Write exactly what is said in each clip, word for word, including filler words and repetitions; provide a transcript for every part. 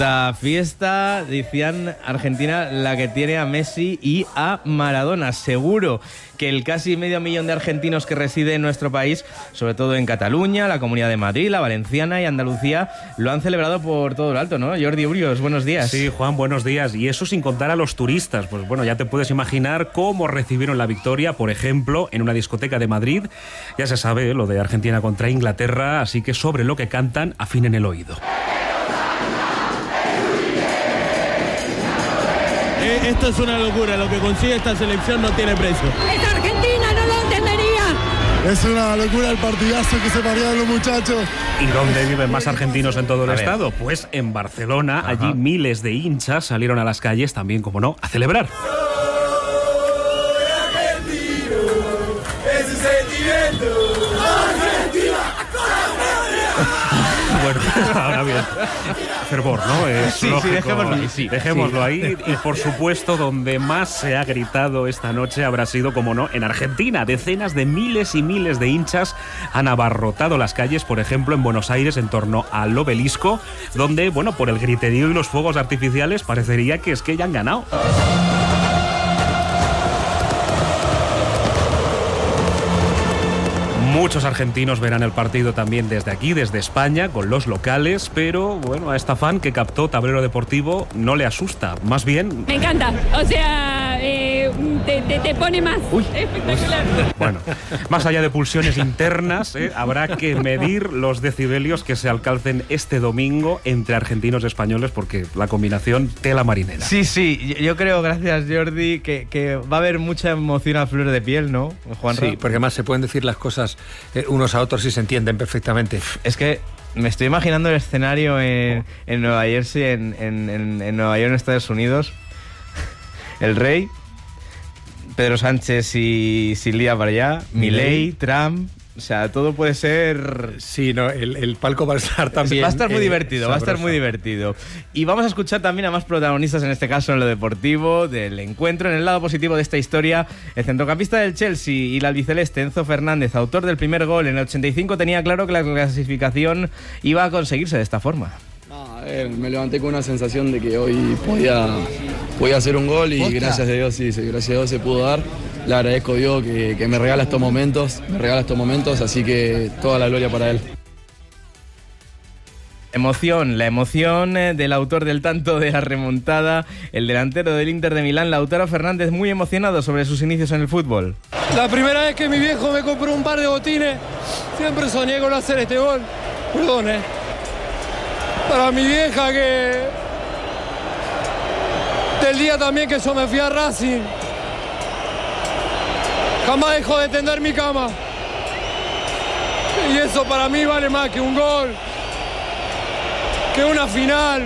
La fiesta, decían, Argentina, la que tiene a Messi y a Maradona. Seguro que el casi medio millón de argentinos que residen en nuestro país, sobre todo en Cataluña, la Comunidad de Madrid, la Valenciana y Andalucía, lo han celebrado por todo lo alto, ¿no? Jordi Urios, buenos días. Sí, Juan, buenos días. Y eso sin contar a los turistas. Pues bueno, ya te puedes imaginar cómo recibieron la victoria, por ejemplo, en una discoteca de Madrid. Ya se sabe lo de Argentina contra Inglaterra, así que sobre lo que cantan, afinen el oído. Esto es una locura, lo que consigue esta selección no tiene precio. Es Argentina, no lo entendería. Es una locura el partidazo que se parean los muchachos. ¿Y dónde viven más argentinos en todo el a estado? ver. Pues en Barcelona. Ajá. Allí miles de hinchas salieron a las calles también, como no, a celebrar. Bueno, ahora bien, fervor, ¿no? Es Sí, sí, lógico. dejémoslo ahí, sí. Dejémoslo Sí. ahí. Y por supuesto, donde más se ha gritado esta noche habrá sido, como no, en Argentina. Decenas de miles y miles de hinchas han abarrotado las calles, por ejemplo, en Buenos Aires, en torno al Obelisco, donde, bueno, por el griterío y los fuegos artificiales parecería que es que ya han ganado. Muchos argentinos verán el partido también desde aquí, desde España, con los locales, pero bueno, a esta fan que captó Tablero Deportivo no le asusta, más bien... Me encanta, o sea, eh, te, te, te pone más. Uy. Espectacular. Bueno, más allá de pulsiones internas, ¿eh? habrá que medir los decibelios que se alcancen este domingo entre argentinos y españoles, porque la combinación tela marinera. Sí, sí, yo creo, gracias Jordi, que, que va a haber mucha emoción a flor de piel, ¿no, Juanra? Sí, porque además se pueden decir las cosas eh, unos a otros y se entienden perfectamente. Es que me estoy imaginando el escenario en, en Nueva Jersey, en, en, en, en Nueva York, en Estados Unidos. El rey, Pedro Sánchez y Silvia para allá, Milei, Trump... O sea, todo puede ser... Sí, no, el, el palco va a estar también... Va a estar muy eh, divertido, va a estar sabroso. muy divertido. Y vamos a escuchar también a más protagonistas, en este caso en lo deportivo, del encuentro. En el lado positivo de esta historia, el centrocampista del Chelsea y la albiceleste, Enzo Fernández, autor del primer gol en el ochenta y cinco, tenía claro que la clasificación iba a conseguirse de esta forma. A ver, me levanté con una sensación de que hoy podía, podía hacer un gol y gracias a Dios sí, sí, gracias a Dios se pudo dar. Le agradezco a Dios que, que me regala estos momentos, me regala estos momentos, así que toda la gloria para él. Emoción, la emoción del autor del tanto de la remontada, el delantero del Inter de Milán, Lautaro Fernández, muy emocionado sobre sus inicios en el fútbol. La primera vez que mi viejo me compró un par de botines, siempre soñé con hacer este gol. Perdón, eh. Para mi vieja que... Del día también que yo me fui a Racing, jamás dejó de tender mi cama. Y eso para mí vale más que un gol, que una final.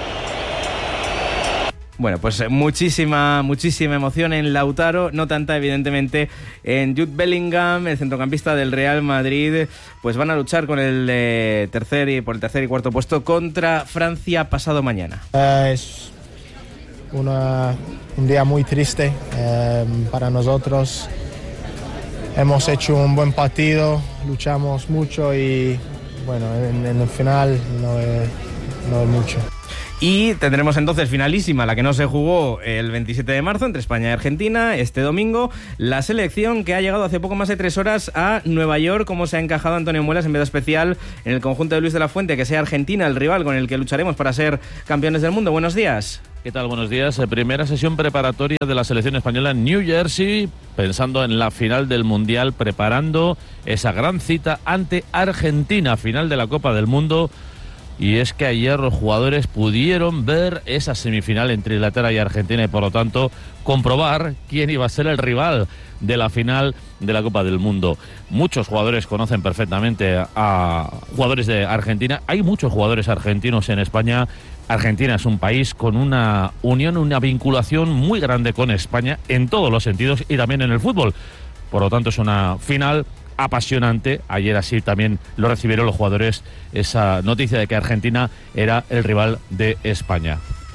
Bueno, pues muchísima, muchísima emoción en Lautaro, no tanta evidentemente en Jude Bellingham, el centrocampista del Real Madrid. Pues van a luchar con el eh, tercer y por el tercer y cuarto puesto contra Francia pasado mañana. Uh, es una, un día muy triste uh, para nosotros. Hemos hecho un buen partido, luchamos mucho y bueno, en, en el final no es, no es mucho. Y tendremos entonces finalísima, la que no se jugó el veintisiete de marzo entre España y Argentina, este domingo, la selección que ha llegado hace poco más de tres horas a Nueva York. Cómo se ha encajado Antonio Muelas en veda especial en el conjunto de Luis de la Fuente, que sea Argentina el rival con el que lucharemos para ser campeones del mundo. Buenos días. ¿Qué tal? Buenos días. Primera sesión preparatoria de la selección española en New Jersey, pensando en la final del Mundial, preparando esa gran cita ante Argentina, final de la Copa del Mundo. Y es que ayer los jugadores pudieron ver esa semifinal entre Inglaterra y Argentina y por lo tanto comprobar quién iba a ser el rival de la final de la Copa del Mundo. Muchos jugadores conocen perfectamente a jugadores de Argentina. Hay muchos jugadores argentinos en España. Argentina es un país con una unión, una vinculación muy grande con España en todos los sentidos y también en el fútbol. Por lo tanto es una final apasionante. Ayer así también lo recibieron los jugadores, esa noticia de que Argentina era el rival de España.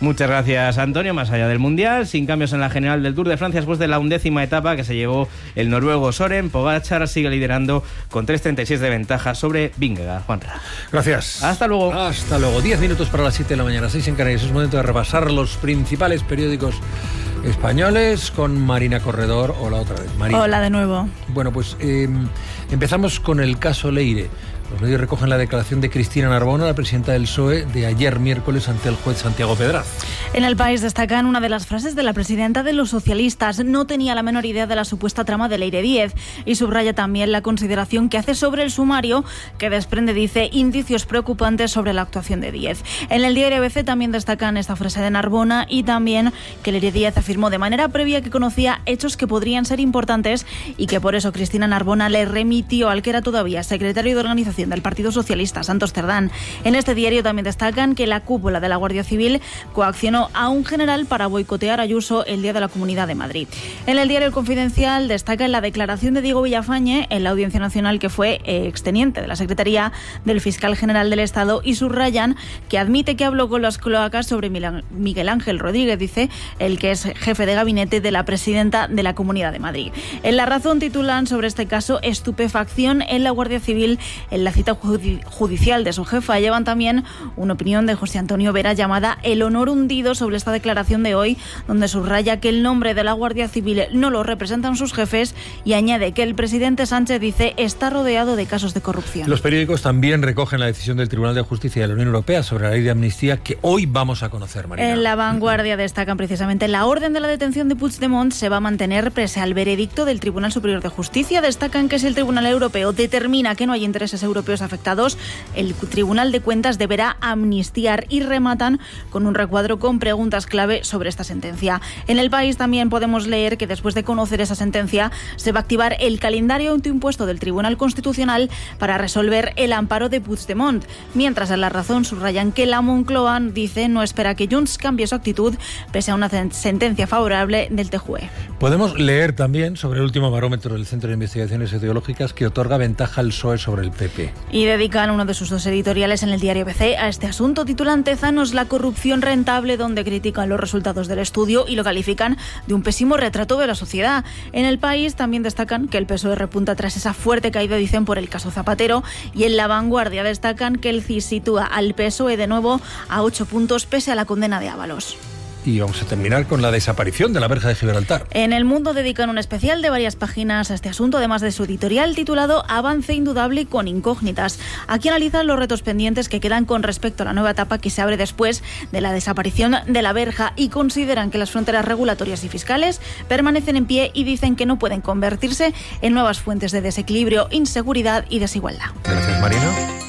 Muchas gracias, Antonio. Más allá del Mundial, sin cambios en la general del Tour de Francia después de la undécima etapa que se llevó el noruego Søren, Pogačar sigue liderando con tres treinta y seis de ventaja sobre Vingegaard. Juanra. Gracias. Hasta luego. Hasta luego. Diez minutos para las siete de la mañana, seis en Canarias. Es momento de repasar los principales periódicos españoles con Marina Corredor. Hola otra vez, Marina. Hola de nuevo. Bueno, pues eh, empezamos con el caso Leire. Los medios recogen la declaración de Cristina Narbona, la presidenta del P S O E, de ayer miércoles ante el juez Santiago Pedraz. En El País destacan una de las frases de la presidenta de los socialistas. No tenía la menor idea de la supuesta trama de Leire Díez y subraya también la consideración que hace sobre el sumario que desprende, dice, indicios preocupantes sobre la actuación de Díez. En el diario A B C también destacan esta frase de Narbona y también que Leire Díez afirmó de manera previa que conocía hechos que podrían ser importantes y que por eso Cristina Narbona le remitió al que era todavía secretario de organización del Partido Socialista, Santos Cerdán. En este diario también destacan que la cúpula de la Guardia Civil coaccionó a un general para boicotear a Ayuso el Día de la Comunidad de Madrid. En el diario El Confidencial destaca la declaración de Diego Villafañe en la Audiencia Nacional, que fue eh, exteniente de la Secretaría del Fiscal General del Estado, y subrayan que admite que habló con las cloacas sobre Miguel Ángel Rodríguez, dice el que es jefe de gabinete de la presidenta de la Comunidad de Madrid. En La Razón titulan sobre este caso estupefacción en la Guardia Civil en la cita judicial de su jefa. Llevan también una opinión de José Antonio Vera llamada El honor hundido sobre esta declaración de hoy, donde subraya que el nombre de la Guardia Civil no lo representan sus jefes y añade que el presidente Sánchez, dice, está rodeado de casos de corrupción. Los periódicos también recogen la decisión del Tribunal de Justicia de la Unión Europea sobre la ley de amnistía que hoy vamos a conocer, Marina. En La Vanguardia destacan precisamente la orden de la detención de Puigdemont se va a mantener pese al veredicto del Tribunal Superior de Justicia. Destacan que si el Tribunal Europeo determina que no hay intereses europeos afectados, el Tribunal de Cuentas deberá amnistiar, y rematan con un recuadro con preguntas clave sobre esta sentencia. En El País también podemos leer que después de conocer esa sentencia se va a activar el calendario autoimpuesto del Tribunal Constitucional para resolver el amparo de Puigdemont, mientras en La Razón subrayan que la Moncloa, dice, no espera que Junts cambie su actitud pese a una sentencia favorable del T J U E. Podemos leer también sobre el último barómetro del Centro de Investigaciones Ideológicas que otorga ventaja al P S O E sobre el P P. Y dedican uno de sus dos editoriales en el diario B C a este asunto. Titulan Tezanos la corrupción rentable, donde critican los resultados del estudio y lo califican de un pésimo retrato de la sociedad. En El País también destacan que el P S O E repunta tras esa fuerte caída, dicen, por el caso Zapatero. Y en La Vanguardia destacan que el C I S sitúa al P S O E de nuevo a ocho puntos pese a la condena de Ábalos. Y vamos a terminar con la desaparición de la verja de Gibraltar. En El Mundo dedican un especial de varias páginas a este asunto, además de su editorial titulado Avance indudable con incógnitas. Aquí analizan los retos pendientes que quedan con respecto a la nueva etapa que se abre después de la desaparición de la verja, y consideran que las fronteras regulatorias y fiscales permanecen en pie y dicen que no pueden convertirse en nuevas fuentes de desequilibrio, inseguridad y desigualdad. Gracias, Marina.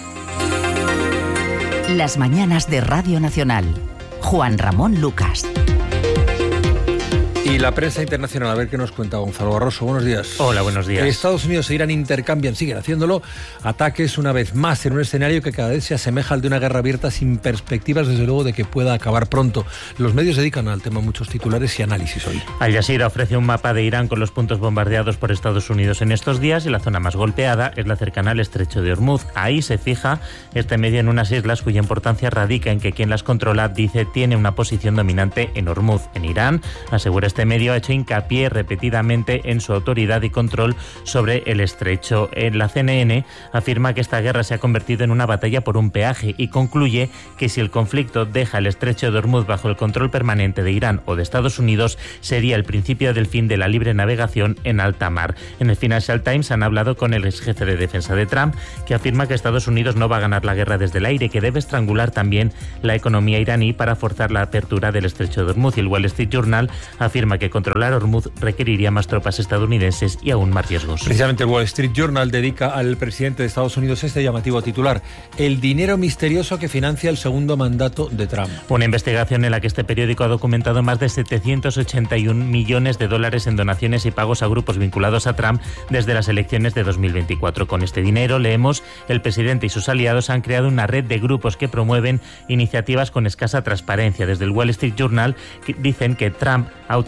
Las mañanas de Radio Nacional. Juan Ramón Lucas. Y la prensa internacional, a ver qué nos cuenta Gonzalo Barroso. Buenos días. Hola, buenos días. Estados Unidos e Irán intercambian, siguen haciéndolo, ataques una vez más en un escenario que cada vez se asemeja al de una guerra abierta sin perspectivas, desde luego, de que pueda acabar pronto. Los medios dedican al tema muchos titulares y análisis hoy. Al Jazeera ofrece un mapa de Irán con los puntos bombardeados por Estados Unidos en estos días, y la zona más golpeada es la cercana al estrecho de Hormuz. Ahí se fija este medio en unas islas cuya importancia radica en que quien las controla, dice, tiene una posición dominante en Hormuz. En Irán, asegura este medio, ha hecho hincapié repetidamente en su autoridad y control sobre el estrecho. En la C N N afirma que esta guerra se ha convertido en una batalla por un peaje y concluye que si el conflicto deja el estrecho de Hormuz bajo el control permanente de Irán o de Estados Unidos, sería el principio del fin de la libre navegación en alta mar. En el Financial Times han hablado con el ex jefe de defensa de Trump, que afirma que Estados Unidos no va a ganar la guerra desde el aire, que debe estrangular también la economía iraní para forzar la apertura del estrecho de Hormuz. Y el Wall Street Journal afirma que controlar Hormuz requeriría más tropas estadounidenses y aún más riesgos. Precisamente el Wall Street Journal dedica al presidente de Estados Unidos este llamativo titular: el dinero misterioso que financia el segundo mandato de Trump. Una investigación en la que este periódico ha documentado más de setecientos ochenta y un millones de dólares en donaciones y pagos a grupos vinculados a Trump desde las elecciones de dos mil veinticuatro. Con este dinero, leemos, el presidente y sus aliados han creado una red de grupos que promueven iniciativas con escasa transparencia. Desde el Wall Street Journal dicen que Trump ha utilizado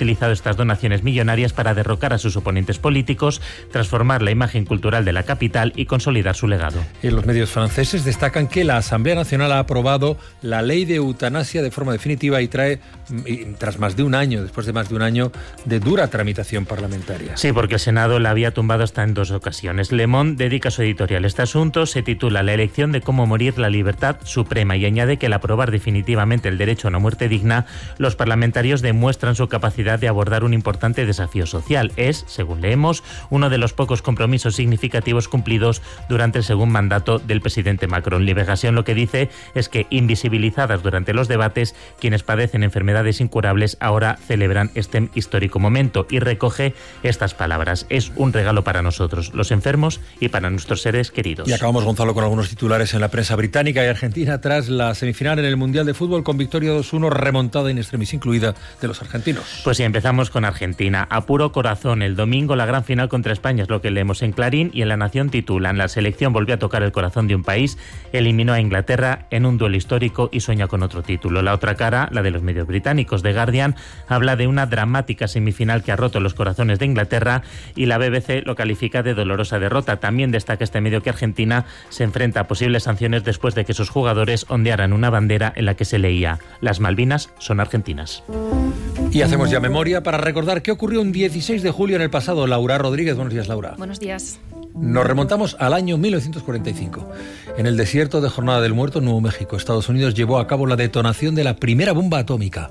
utilizado estas donaciones millonarias para derrocar a sus oponentes políticos, transformar la imagen cultural de la capital y consolidar su legado. Y los medios franceses destacan que la Asamblea Nacional ha aprobado la ley de eutanasia de forma definitiva y trae, y tras más de un año, después de más de un año de dura tramitación parlamentaria. Sí, porque el Senado la había tumbado hasta en dos ocasiones. Le Monde dedica su editorial a este asunto, se titula La elección de cómo morir, la libertad suprema, y añade que al aprobar definitivamente el derecho a una muerte digna, los parlamentarios demuestran su capacidad de abordar un importante desafío social. Es, según leemos, uno de los pocos compromisos significativos cumplidos durante el segundo mandato del presidente Macron. Liberación lo que dice es que, invisibilizadas durante los debates, quienes padecen enfermedades incurables ahora celebran este histórico momento, y recoge estas palabras: es un regalo para nosotros, los enfermos, y para nuestros seres queridos. Y acabamos, Gonzalo, con algunos titulares en la prensa británica y argentina tras la semifinal en el Mundial de Fútbol con victoria dos uno, remontada in extremis incluida de los argentinos. Pues sí, empezamos con Argentina. A puro corazón, el domingo la gran final contra España es lo que leemos en Clarín, y en La Nación titulan: la selección volvió a tocar el corazón de un país, eliminó a Inglaterra en un duelo histórico y sueña con otro título. La otra cara, la de los medios británicos. The Guardian habla de una dramática semifinal que ha roto los corazones de Inglaterra, y la B B C lo califica de dolorosa derrota. También destaca este medio que Argentina se enfrenta a posibles sanciones después de que sus jugadores ondearan una bandera en la que se leía: las Malvinas son argentinas. Y hacemos ya memoria para recordar qué ocurrió un dieciséis de julio en el pasado. Laura Rodríguez, buenos días, Laura. Buenos días. Nos remontamos al año mil novecientos cuarenta y cinco. En el desierto de Jornada del Muerto, Nuevo México, Estados Unidos llevó a cabo la detonación de la primera bomba atómica.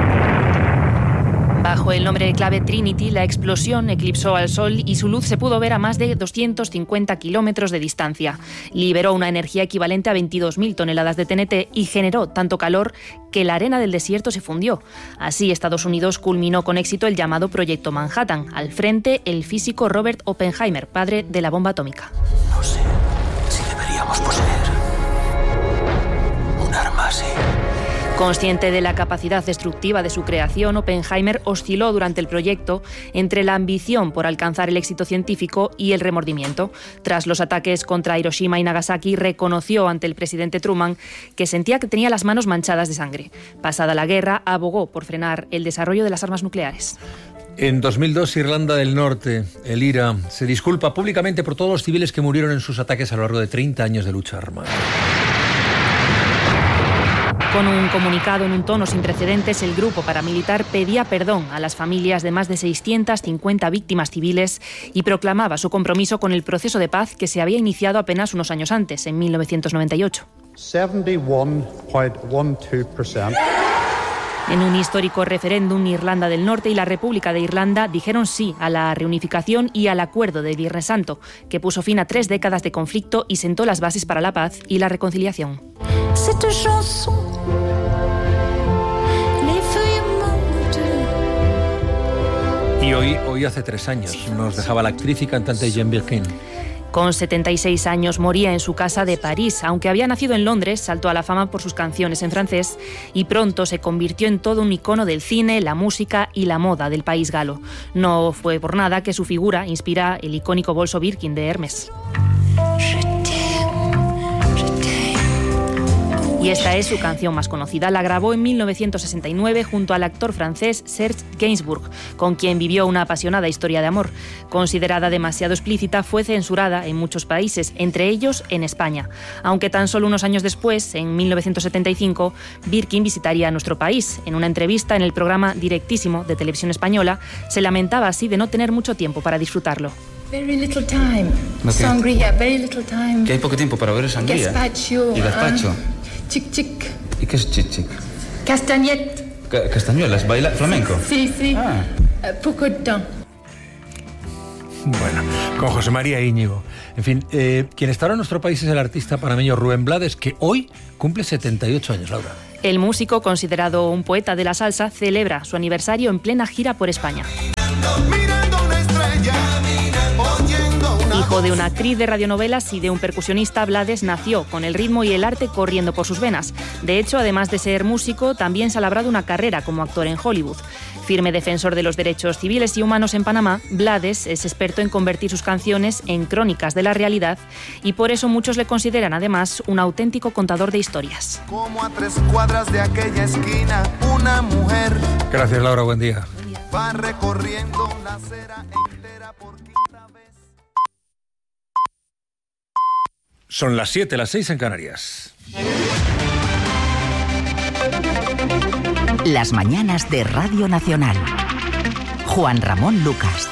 Bajo el nombre de clave Trinity, la explosión eclipsó al Sol y su luz se pudo ver a más de doscientos cincuenta kilómetros de distancia. Liberó una energía equivalente a veintidós mil toneladas de T N T y generó tanto calor que la arena del desierto se fundió. Así, Estados Unidos culminó con éxito el llamado Proyecto Manhattan. Al frente, el físico Robert Oppenheimer, padre de la bomba atómica. No sé si deberíamos poseer un arma así. Consciente de la capacidad destructiva de su creación, Oppenheimer osciló durante el proyecto entre la ambición por alcanzar el éxito científico y el remordimiento. Tras los ataques contra Hiroshima y Nagasaki, reconoció ante el presidente Truman que sentía que tenía las manos manchadas de sangre. Pasada la guerra, abogó por frenar el desarrollo de las armas nucleares. En dos mil dos, Irlanda del Norte, el I R A, se disculpa públicamente por todos los civiles que murieron en sus ataques a lo largo de treinta años de lucha armada. Con un comunicado en un tono sin precedentes, el grupo paramilitar pedía perdón a las familias de más de seiscientas cincuenta víctimas civiles y proclamaba su compromiso con el proceso de paz que se había iniciado apenas unos años antes, en mil novecientos noventa y ocho. setenta y uno punto doce por ciento. En un histórico referéndum, Irlanda del Norte y la República de Irlanda dijeron sí a la reunificación y al acuerdo de Viernes Santo, que puso fin a tres décadas de conflicto y sentó las bases para la paz y la reconciliación. Y hoy, hoy hace tres años nos dejaba la actriz y cantante Jane Birkin. Con setenta y seis años moría en su casa de París. Aunque había nacido en Londres, saltó a la fama por sus canciones en francés y pronto se convirtió en todo un icono del cine, la música y la moda del país galo. No fue por nada que su figura inspira el icónico bolso Birkin de Hermes. Y esta es su canción más conocida. La grabó en mil novecientos sesenta y nueve junto al actor francés Serge Gainsbourg, con quien vivió una apasionada historia de amor. Considerada demasiado explícita, fue censurada en muchos países, entre ellos en España. Aunque tan solo unos años después, en mil novecientos setenta y cinco, Birkin visitaría nuestro país. En una entrevista en el programa Directísimo de Televisión Española, se lamentaba así de no tener mucho tiempo para disfrutarlo. Very little time. Sangría, very little time. Que hay poco tiempo para beber sangría. Gazpacho. Y gazpacho. Um, chic chic. ¿Y qué es chic chic? Castañet. Ca castañuelas, baila flamenco. Sí, sí. Ah. Uh, poco de temps. Bueno, con José María Íñigo. En fin, eh, quien está ahora en nuestro país es el artista panameño Rubén Blades, que hoy cumple setenta y ocho años, Laura. El músico, considerado un poeta de la salsa, celebra su aniversario en plena gira por España. Mirando una estrella, oyendo una Hijo de una actriz de radionovelas y de un percusionista, Blades nació con el ritmo y el arte corriendo por sus venas. De hecho, además de ser músico, también se ha labrado una carrera como actor en Hollywood. Firme defensor de los derechos civiles y humanos en Panamá, Blades es experto en convertir sus canciones en crónicas de la realidad y por eso muchos le consideran además un auténtico contador de historias. Como a tres cuadras de aquella esquina, una mujer. Gracias, Laura, buen día. va recorriendo la acera entera por quinta vez. Son las siete, las seis en Canarias. Las mañanas de Radio Nacional. Juan Ramón Lucas.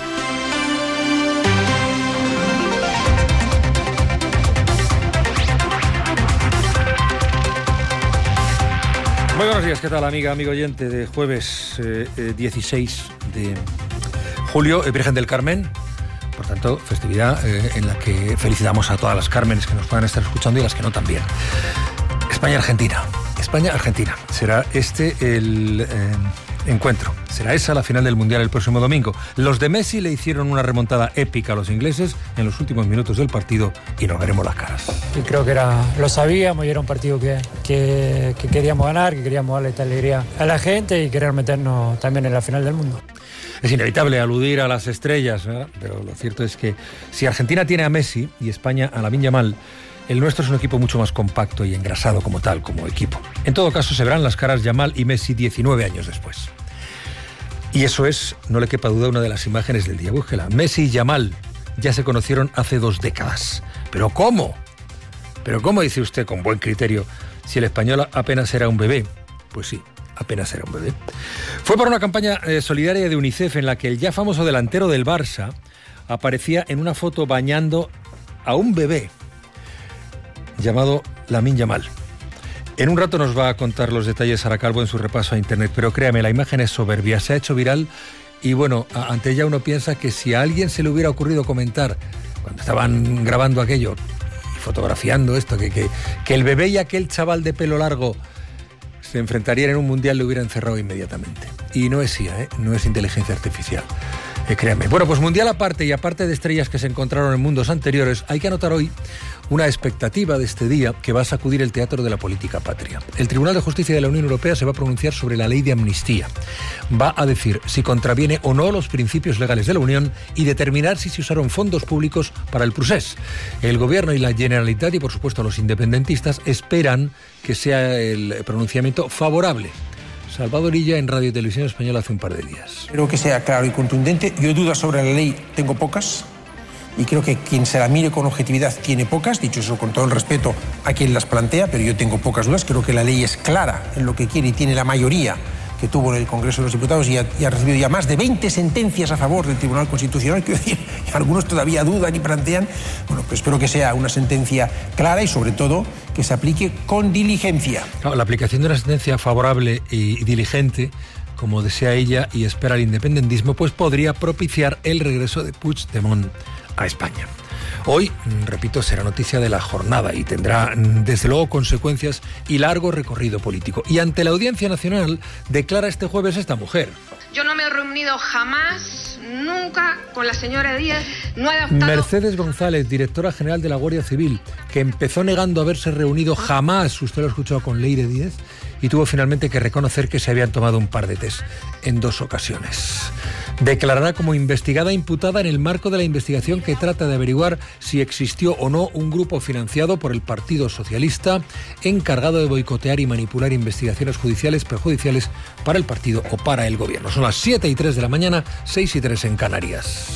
Muy buenos días, ¿qué tal, amiga, amigo oyente de jueves eh, eh, dieciséis de julio, eh, Virgen del Carmen? Por tanto, festividad eh, en la que felicitamos a todas las Cármenes que nos puedan estar escuchando y las que no también. España-Argentina. España-Argentina. Será este el eh, encuentro. Será esa la final del Mundial el próximo domingo. Los de Messi le hicieron una remontada épica a los ingleses en los últimos minutos del partido y nos veremos las caras. Y creo que era, lo sabíamos y era un partido que, que, que queríamos ganar, que queríamos darle esta alegría a la gente y querer meternos también en la final del mundo. Es inevitable aludir a las estrellas, ¿verdad? Pero lo cierto es que si Argentina tiene a Messi y España a Lamine Yamal, el nuestro es un equipo mucho más compacto y engrasado como tal, como equipo. En todo caso, se verán las caras Yamal y Messi diecinueve años después. Y eso es, no le quepa duda, una de las imágenes del día. Búsquela. Messi y Yamal ya se conocieron hace dos décadas. ¿Pero cómo? ¿Pero cómo dice usted con buen criterio si el español apenas era un bebé? Pues sí. Apenas era un bebé. Fue por una campaña eh, solidaria de UNICEF en la que el ya famoso delantero del Barça aparecía en una foto bañando a un bebé llamado Lamine Yamal. En un rato nos va a contar los detalles Sara Calvo en su repaso a internet, pero créame, la imagen es soberbia, se ha hecho viral y bueno, a, ante ella uno piensa que si a alguien se le hubiera ocurrido comentar cuando estaban grabando aquello y fotografiando esto, que, que, que el bebé y aquel chaval de pelo largo se enfrentarían en un mundial, le hubiera encerrado inmediatamente. Y no es I A, ¿eh? No es inteligencia artificial. Eh, créanme. Bueno, pues mundial aparte y aparte de estrellas que se encontraron en mundos anteriores, hay que anotar hoy una expectativa de este día que va a sacudir el teatro de la política patria. El Tribunal de Justicia de la Unión Europea se va a pronunciar sobre la ley de amnistía. Va a decir si contraviene o no los principios legales de la Unión y determinar si se usaron fondos públicos para el procés. El Gobierno y la Generalitat y, por supuesto, los independentistas esperan que sea el pronunciamiento favorable. Salvador Illa en Radio y Televisión Española hace un par de días. Creo que sea claro y contundente. Yo dudas sobre la ley tengo pocas y creo que quien se la mire con objetividad tiene pocas, dicho eso con todo el respeto a quien las plantea, pero yo tengo pocas dudas. Creo que la ley es clara en lo que quiere y tiene la mayoría que tuvo en el Congreso de los Diputados y ha, y ha recibido ya más de veinte sentencias a favor del Tribunal Constitucional, quiero decir, algunos todavía dudan y plantean. Bueno, pues espero que sea una sentencia clara y sobre todo que se aplique con diligencia. No, la aplicación de una sentencia favorable y diligente, como desea ella y espera el independentismo, pues podría propiciar el regreso de Puigdemont a España. Hoy, repito, será noticia de la jornada y tendrá, desde luego, consecuencias y largo recorrido político. Y ante la Audiencia Nacional declara este jueves esta mujer. Yo no me he reunido jamás, nunca, con la señora Díaz. No he adoptado... Mercedes González, directora general de la Guardia Civil, que empezó negando haberse reunido jamás, usted lo ha escuchado, con Leire Díez, y tuvo finalmente que reconocer que se habían tomado un par de test en dos ocasiones. Declarará como investigada imputada en el marco de la investigación que trata de averiguar si existió o no un grupo financiado por el Partido Socialista encargado de boicotear y manipular investigaciones judiciales perjudiciales para el partido o para el gobierno. Son las siete y tres de la mañana, seis y tres en Canarias.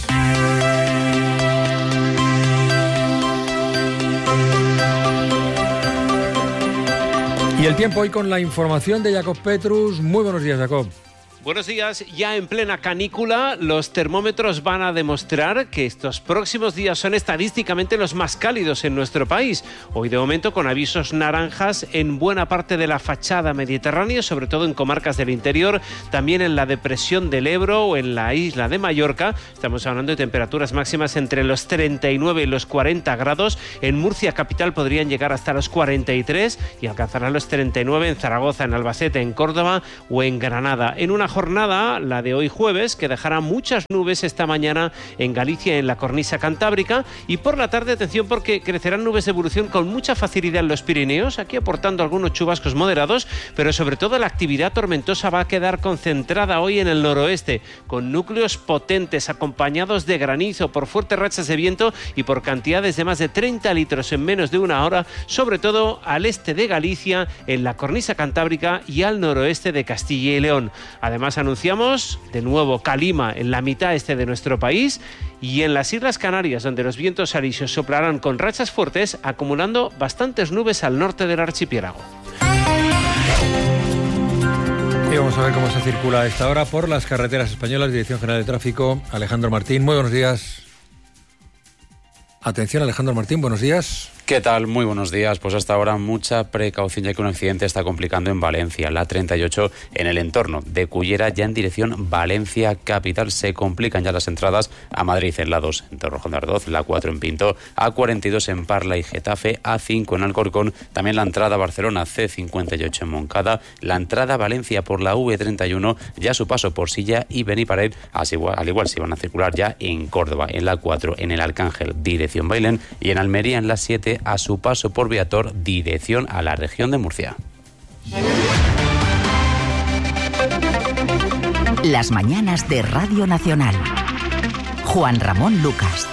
Y el tiempo hoy con la información de Jacob Petrus. Muy buenos días, Jacob. Buenos días. Ya en plena canícula, los termómetros van a demostrar que estos próximos días son estadísticamente los más cálidos en nuestro país. Hoy de momento con avisos naranjas en buena parte de la fachada mediterránea, sobre todo en comarcas del interior, también en la depresión del Ebro o en la isla de Mallorca. Estamos hablando de temperaturas máximas entre los treinta y nueve y los cuarenta grados. En Murcia capital podrían llegar hasta los cuarenta y tres y alcanzarán los treinta y nueve en Zaragoza, en Albacete, en Córdoba o en Granada. En una jornada, la de hoy jueves, que dejará muchas nubes esta mañana en Galicia y en la cornisa cantábrica, y por la tarde, atención, porque crecerán nubes de evolución con mucha facilidad en los Pirineos, aquí aportando algunos chubascos moderados, pero sobre todo la actividad tormentosa va a quedar concentrada hoy en el noroeste, con núcleos potentes acompañados de granizo por fuertes rachas de viento y por cantidades de más de treinta litros en menos de una hora, sobre todo al este de Galicia, en la cornisa cantábrica y al noroeste de Castilla y León. Además, Además anunciamos de nuevo calima en la mitad este de nuestro país y en las Islas Canarias, donde los vientos alisios soplarán con rachas fuertes, acumulando bastantes nubes al norte del archipiélago. Y vamos a ver cómo se circula a esta hora por las carreteras españolas. Dirección General de Tráfico, Alejandro Martín. Muy buenos días. Atención, Alejandro Martín, buenos días. ¿Qué tal? Muy buenos días. Pues hasta ahora mucha precaución ya que un accidente está complicando en Valencia. La treinta y ocho en el entorno de Cullera, ya en dirección Valencia capital. Se complican ya las entradas a Madrid en la dos en Torrejón de Ardoz, la cuatro en Pinto, A cuarenta y dos en Parla y Getafe, A cinco en Alcorcón, también la entrada a Barcelona, C cincuenta y ocho en Moncada, la entrada a Valencia por la V treinta y uno, ya su paso por Silla y Beniparrell, al igual, al igual se van a circular ya en Córdoba, en la cuatro en el Arcángel, dirección Bailén, y en Almería en la siete a su paso por Beator, dirección a la región de Murcia. Las mañanas de Radio Nacional. Juan Ramón Lucas.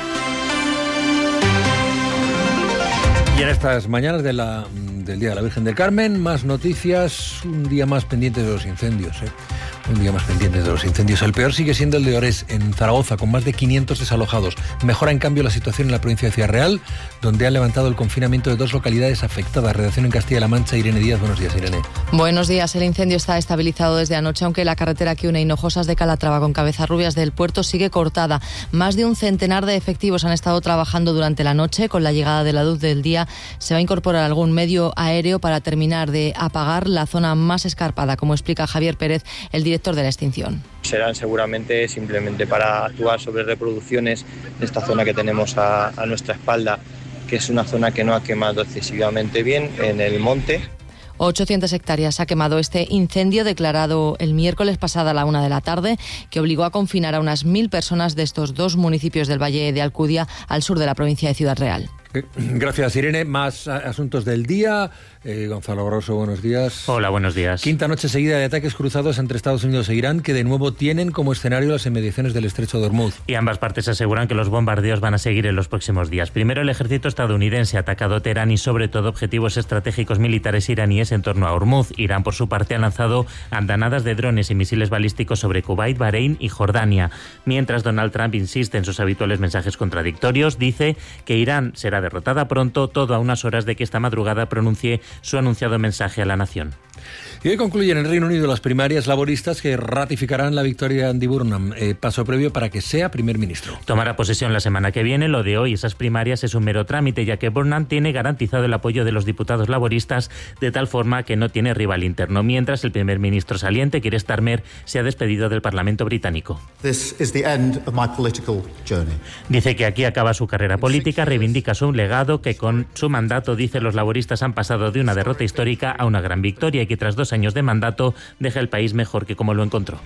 Y en estas mañanas de la, del Día de la Virgen del Carmen, más noticias, un día más pendientes de los incendios, ¿eh? Un día más pendientes de los incendios. El peor sigue siendo el de Orés, en Zaragoza, con más de quinientos desalojados. Mejora, en cambio, la situación en la provincia de Ciudad Real, donde han levantado el confinamiento de dos localidades afectadas. Redacción en Castilla-La Mancha, Irene Díaz. Buenos días, Irene. Buenos días. El incendio está estabilizado desde anoche, aunque la carretera que une Hinojosas de Calatrava con Cabezarrubias del Puerto sigue cortada. Más de un centenar de efectivos han estado trabajando durante la noche. Con la llegada de la luz del día se va a incorporar algún medio aéreo para terminar de apagar la zona más escarpada, como explica Javier Pérez, el director de la extinción. Serán seguramente simplemente para actuar sobre reproducciones de esta zona que tenemos a, a nuestra espalda, que es una zona que no ha quemado excesivamente bien en el monte. ochocientas hectáreas ha quemado este incendio declarado el miércoles pasado a la una de la tarde, que obligó a confinar a unas mil personas de estos dos municipios del Valle de Alcudia, al sur de la provincia de Ciudad Real. Gracias, Irene. Más asuntos del día. Eh, Gonzalo Grosso, buenos días. Hola, buenos días. Quinta noche seguida de ataques cruzados entre Estados Unidos e Irán, que de nuevo tienen como escenario las inmediaciones del estrecho de Hormuz. Y ambas partes aseguran que los bombardeos van a seguir en los próximos días. Primero, el ejército estadounidense ha atacado Teherán y sobre todo objetivos estratégicos militares iraníes en torno a Hormuz. Irán, por su parte, ha lanzado andanadas de drones y misiles balísticos sobre Kuwait, Bahrein y Jordania. Mientras Donald Trump insiste en sus habituales mensajes contradictorios, dice que Irán será derrotada pronto, todo a unas horas de que esta madrugada pronuncie su anunciado mensaje a la nación. Y hoy concluyen en el Reino Unido las primarias laboristas que ratificarán la victoria de Andy Burnham, eh, paso previo para que sea primer ministro. Tomará posesión la semana que viene. Lo de hoy, esas primarias, es un mero trámite, ya que Burnham tiene garantizado el apoyo de los diputados laboristas de tal forma que no tiene rival interno, mientras el primer ministro saliente, Keir Starmer, se ha despedido del Parlamento británico. This is the end of my political journey. Dice que aquí acaba su carrera política, reivindica su legado, que con su mandato, dice, los laboristas han pasado de una derrota histórica a una gran victoria y que tras dos años de mandato deja el país mejor que como lo encontró.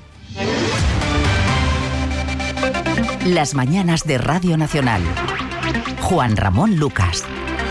Las mañanas de Radio Nacional. Juan Ramón Lucas.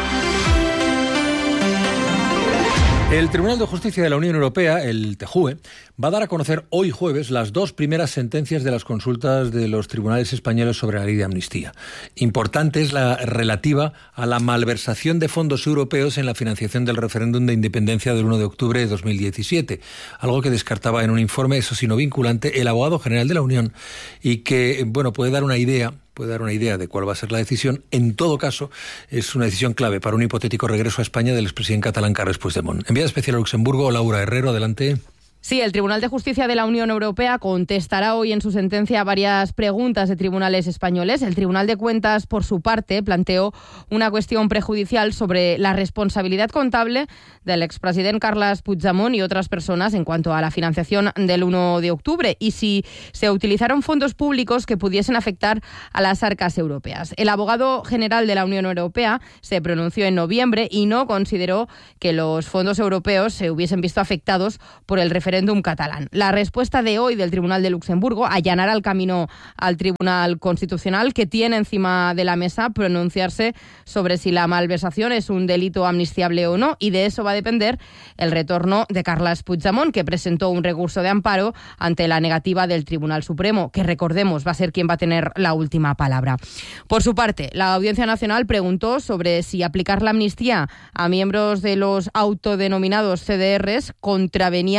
El Tribunal de Justicia de la Unión Europea, el T J U E, va a dar a conocer hoy jueves las dos primeras sentencias de las consultas de los tribunales españoles sobre la ley de amnistía. Importante es la relativa a la malversación de fondos europeos en la financiación del referéndum de independencia del uno de octubre de dos mil diecisiete, algo que descartaba en un informe, eso sí no vinculante, el abogado general de la Unión, y que, bueno, puede dar una idea puede dar una idea de cuál va a ser la decisión. En todo caso, es una decisión clave para un hipotético regreso a España del expresidente catalán Carles Puigdemont. Enviada especial a Luxemburgo, Laura Herrero, adelante. Sí, el Tribunal de Justicia de la Unión Europea contestará hoy en su sentencia varias preguntas de tribunales españoles. El Tribunal de Cuentas, por su parte, planteó una cuestión prejudicial sobre la responsabilidad contable del expresidente Carles Puigdemont y otras personas en cuanto a la financiación del uno de octubre y si se utilizaron fondos públicos que pudiesen afectar a las arcas europeas. El abogado general de la Unión Europea se pronunció en noviembre y no consideró que los fondos europeos se hubiesen visto afectados por el referéndum catalán. La respuesta de hoy del Tribunal de Luxemburgo allanará el camino al Tribunal Constitucional, que tiene encima de la mesa pronunciarse sobre si la malversación es un delito amnistiable o no, y de eso va a depender el retorno de Carles Puigdemont, que presentó un recurso de amparo ante la negativa del Tribunal Supremo, que recordemos va a ser quien va a tener la última palabra. Por su parte, la Audiencia Nacional preguntó sobre si aplicar la amnistía a miembros de los autodenominados C D Rs contravenía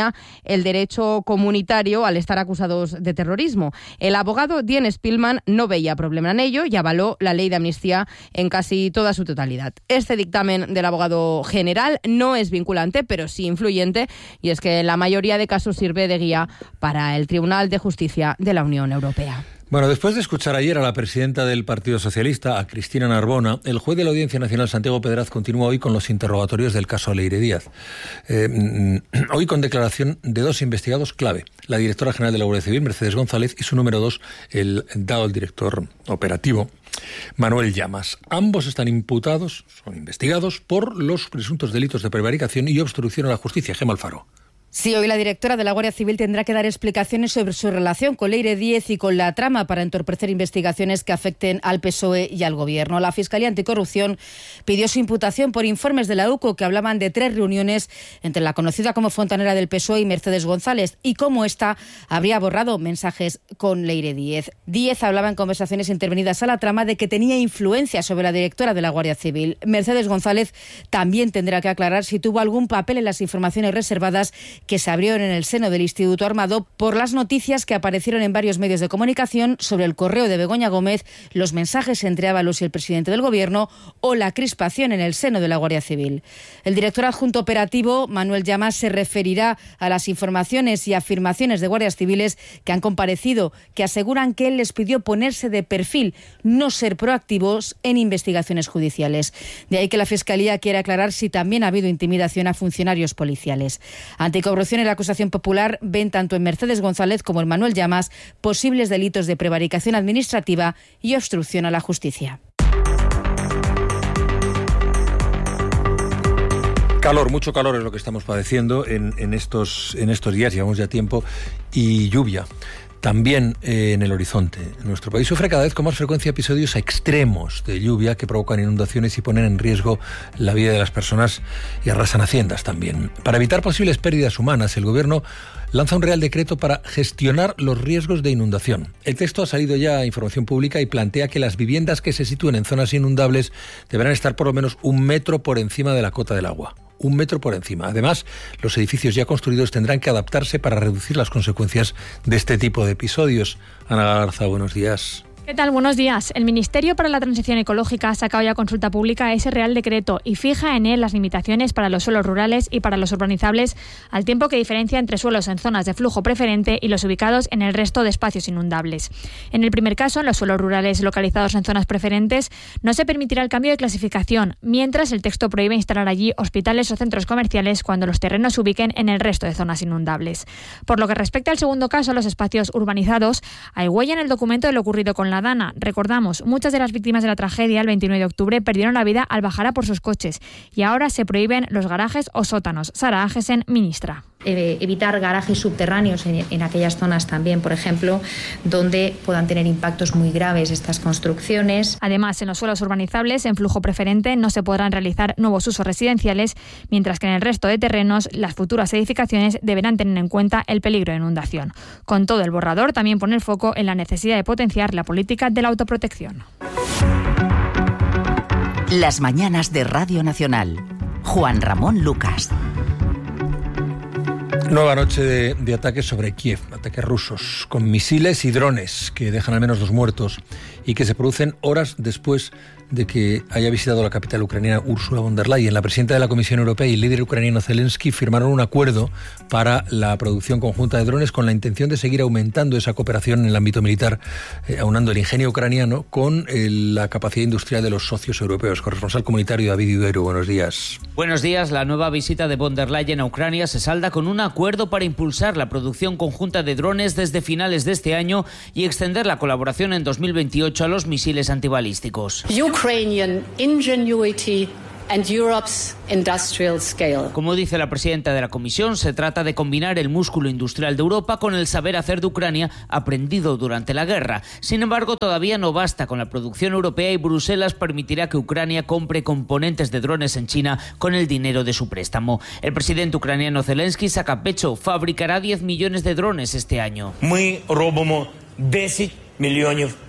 el derecho comunitario al estar acusados de terrorismo. El abogado Dean Spillman no veía problema en ello y avaló la ley de amnistía en casi toda su totalidad. Este dictamen del abogado general no es vinculante, pero sí influyente, y es que en la mayoría de casos sirve de guía para el Tribunal de Justicia de la Unión Europea. Bueno, después de escuchar ayer a la presidenta del Partido Socialista, a Cristina Narbona, el juez de la Audiencia Nacional, Santiago Pedraz, continúa hoy con los interrogatorios del caso Leire Díaz. Eh, hoy con declaración de dos investigados clave, la directora general de la Guardia Civil, Mercedes González, y su número dos, el dado el director operativo, Manuel Llamas. Ambos están imputados, son investigados por los presuntos delitos de prevaricación y obstrucción a la justicia. Gemma Alfaro. Sí, hoy la directora de la Guardia Civil tendrá que dar explicaciones sobre su relación con Leire Díez y con la trama para entorpecer investigaciones que afecten al P S O E y al Gobierno. La Fiscalía Anticorrupción pidió su imputación por informes de la U C O que hablaban de tres reuniones entre la conocida como fontanera del P S O E y Mercedes González y cómo ésta habría borrado mensajes con Leire Díez. Díez hablaba en conversaciones intervenidas a la trama de que tenía influencia sobre la directora de la Guardia Civil. Mercedes González también tendrá que aclarar si tuvo algún papel en las informaciones reservadas que se abrieron en el seno del Instituto Armado por las noticias que aparecieron en varios medios de comunicación sobre el correo de Begoña Gómez, los mensajes entre Ábalos y el presidente del Gobierno o la crispación en el seno de la Guardia Civil. El director adjunto operativo, Manuel Llamas, se referirá a las informaciones y afirmaciones de guardias civiles que han comparecido, que aseguran que él les pidió ponerse de perfil, no ser proactivos en investigaciones judiciales. De ahí que la Fiscalía quiere aclarar si también ha habido intimidación a funcionarios policiales. Anticorrupción y la acusación popular ven tanto en Mercedes González como en Manuel Llamas posibles delitos de prevaricación administrativa y obstrucción a la justicia. Calor, mucho calor es lo que estamos padeciendo en, en, estos, en estos días, llevamos ya tiempo, y lluvia. También eh, en el horizonte. Nuestro país sufre cada vez con más frecuencia episodios extremos de lluvia que provocan inundaciones y ponen en riesgo la vida de las personas y arrasan haciendas también. Para evitar posibles pérdidas humanas, el Gobierno lanza un Real Decreto para gestionar los riesgos de inundación. El texto ha salido ya a información pública y plantea que las viviendas que se sitúen en zonas inundables deberán estar por lo menos un metro por encima de la cota del agua. Un metro por encima. Además, los edificios ya construidos tendrán que adaptarse para reducir las consecuencias de este tipo de episodios. Ana Garza, buenos días. ¿Qué tal? Buenos días. El Ministerio para la Transición Ecológica ha sacado ya a consulta pública ese Real Decreto y fija en él las limitaciones para los suelos rurales y para los urbanizables, al tiempo que diferencia entre suelos en zonas de flujo preferente y los ubicados en el resto de espacios inundables. En el primer caso, en los suelos rurales localizados en zonas preferentes, no se permitirá el cambio de clasificación, mientras el texto prohíbe instalar allí hospitales o centros comerciales cuando los terrenos se ubiquen en el resto de zonas inundables. Por lo que respecta al segundo caso, los espacios urbanizados, hay huella en el documento de lo ocurrido con la Dana. Recordamos, muchas de las víctimas de la tragedia el veintinueve de octubre perdieron la vida al bajar a por sus coches y ahora se prohíben los garajes o sótanos. Sara Agesen, ministra. Eh, evitar garajes subterráneos en, en aquellas zonas también, por ejemplo, donde puedan tener impactos muy graves estas construcciones. Además, en los suelos urbanizables en flujo preferente no se podrán realizar nuevos usos residenciales, mientras que en el resto de terrenos las futuras edificaciones deberán tener en cuenta el peligro de inundación. Con todo, el borrador también pone el foco en la necesidad de potenciar la política de la autoprotección. Las mañanas de Radio Nacional. Juan Ramón Lucas. Nueva noche de, de ataques sobre Kiev, ataques rusos, con misiles y drones que dejan al menos dos muertos y que se producen horas después de que haya visitado la capital ucraniana Ursula von der Leyen. La presidenta de la Comisión Europea y el líder ucraniano Zelensky firmaron un acuerdo para la producción conjunta de drones con la intención de seguir aumentando esa cooperación en el ámbito militar, eh, aunando el ingenio ucraniano con eh, la capacidad industrial de los socios europeos. Corresponsal comunitario David Iduero, buenos días. Buenos días. La nueva visita de von der Leyen a Ucrania se salda con un acuerdo para impulsar la producción conjunta de drones desde finales de este año y extender la colaboración en dos mil veintiocho a los misiles antibalísticos. Ukrainian ingenuity and Europe's industrial scale. Como dice la presidenta de la Comisión, se trata de combinar el músculo industrial de Europa con el saber hacer de Ucrania aprendido durante la guerra. Sin embargo, todavía no basta con la producción europea y Bruselas permitirá que Ucrania compre componentes de drones en China con el dinero de su préstamo. El presidente ucraniano Zelensky saca pecho, fabricará diez millones de drones este año. Мы робимо десять мільйонів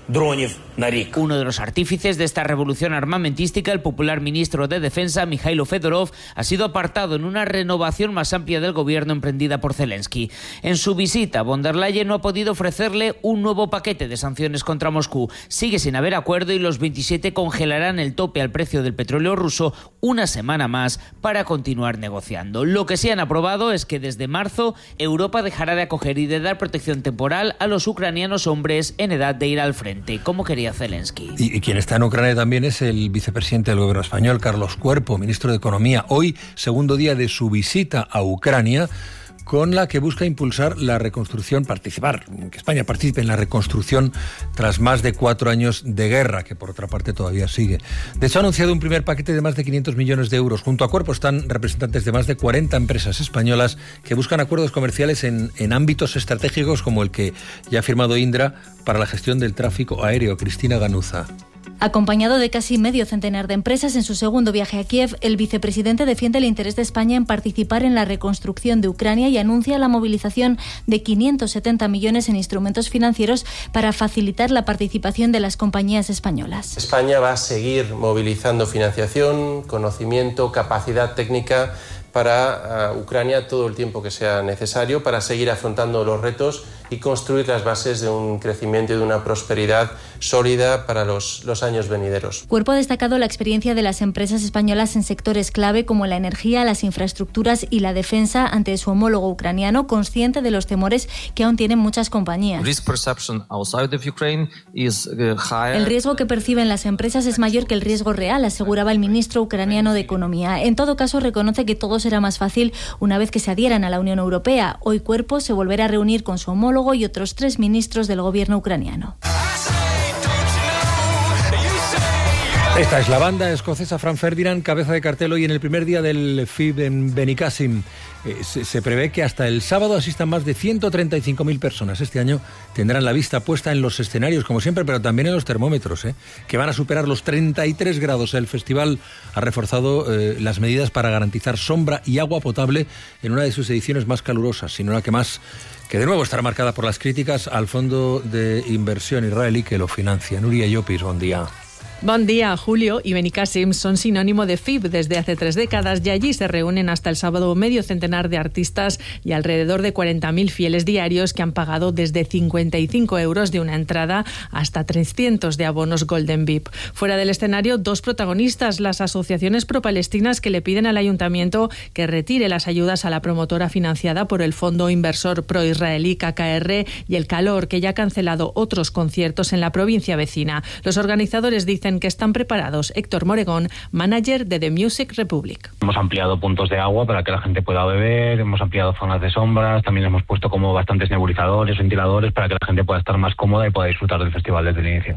Uno de los artífices de esta revolución armamentística, el popular ministro de Defensa, Mikhailo Fedorov, ha sido apartado en una renovación más amplia del gobierno emprendida por Zelensky. En su visita, von der Leyen no ha podido ofrecerle un nuevo paquete de sanciones contra Moscú. Sigue sin haber acuerdo y los veintisiete congelarán el tope al precio del petróleo ruso una semana más para continuar negociando. Lo que sí han aprobado es que desde marzo Europa dejará de acoger y de dar protección temporal a los ucranianos hombres en edad de ir al frente, como quería Zelensky. Y, y quien está en Ucrania también es el vicepresidente del gobierno español, Carlos Cuerpo, ministro de Economía. Hoy, segundo día de su visita a Ucrania, con la que busca impulsar la reconstrucción, participar, que España participe en la reconstrucción tras más de cuatro años de guerra, que por otra parte todavía sigue. De hecho, ha anunciado un primer paquete de más de quinientos millones de euros. Junto a Cuerpo están representantes de más de cuarenta empresas españolas que buscan acuerdos comerciales en, en ámbitos estratégicos como el que ya ha firmado Indra para la gestión del tráfico aéreo. Cristina Ganuza. Acompañado de casi medio centenar de empresas en su segundo viaje a Kiev, el vicepresidente defiende el interés de España en participar en la reconstrucción de Ucrania y anuncia la movilización de quinientos setenta millones en instrumentos financieros para facilitar la participación de las compañías españolas. España va a seguir movilizando financiación, conocimiento, capacidad técnica para uh, Ucrania todo el tiempo que sea necesario para seguir afrontando los retos y construir las bases de un crecimiento y de una prosperidad sólida para los, los años venideros. Cuerpo ha destacado la experiencia de las empresas españolas en sectores clave como la energía, las infraestructuras y la defensa ante su homólogo ucraniano, consciente de los temores que aún tienen muchas compañías. El riesgo que perciben las empresas es mayor que el riesgo real, aseguraba el ministro ucraniano de Economía. En todo caso, reconoce que todo será más fácil una vez que se adhieran a la Unión Europea. Hoy Cuerpo se volverá a reunir con su homólogo y otros tres ministros del gobierno ucraniano. Esta es la banda escocesa Frank Ferdinand, cabeza de cartel hoy en el primer día del F I B en Benicàssim. Eh, se, se prevé que hasta el sábado asistan más de ciento treinta y cinco mil personas. Este año tendrán la vista puesta en los escenarios, como siempre, pero también en los termómetros, eh, que van a superar los treinta y tres grados. El festival ha reforzado eh, las medidas para garantizar sombra y agua potable en una de sus ediciones más calurosas, sino la que más, que de nuevo estará marcada por las críticas al fondo de inversión israelí que lo financia. Nuria Llopis, buen día. Buen día, Julio. Y Benicàssim son sinónimo de F I B desde hace tres décadas y allí se reúnen hasta el sábado medio centenar de artistas y alrededor de cuarenta mil fieles diarios que han pagado desde cincuenta y cinco euros de una entrada hasta trescientos de abonos Golden V I P. Fuera del escenario, dos protagonistas, las asociaciones pro-palestinas que le piden al ayuntamiento que retire las ayudas a la promotora financiada por el fondo inversor pro-israelí K K R y el Calor, que ya ha cancelado otros conciertos en la provincia vecina. Los organizadores dicen que están preparados. Héctor Moregón, manager de The Music Republic. Hemos ampliado puntos de agua para que la gente pueda beber, hemos ampliado zonas de sombras, también hemos puesto como bastantes nebulizadores, ventiladores para que la gente pueda estar más cómoda y pueda disfrutar del festival desde el inicio.